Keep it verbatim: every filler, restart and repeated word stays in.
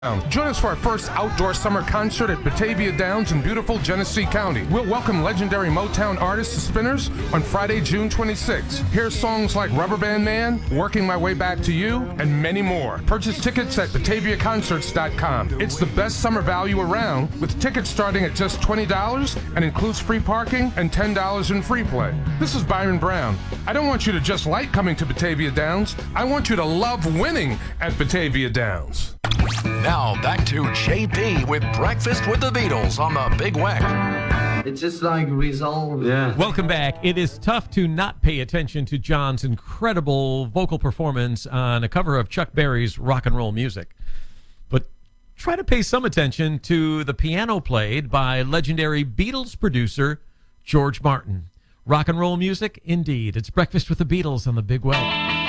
Join us for our first outdoor summer concert at Batavia Downs in beautiful Genesee County. We'll welcome legendary Motown artists, The Spinners, on Friday, June twenty-sixth. Hear songs like Rubber Band Man, Working My Way Back to You, and many more. Purchase tickets at batavia concerts dot com. It's the best summer value around, with tickets starting at just twenty dollars and includes free parking and ten dollars in free play. This is Byron Brown. I don't want you to just like coming to Batavia Downs. I want you to love winning at Batavia Downs. Now back to J P with Breakfast with the Beatles on the Big Weck. It's just like resolved. Yeah. Welcome back. It is tough to not pay attention to John's incredible vocal performance on a cover of Chuck Berry's Rock and Roll Music. But try to pay some attention to the piano played by legendary Beatles producer George Martin. Rock and roll music, indeed. It's Breakfast with the Beatles on the Big Weck.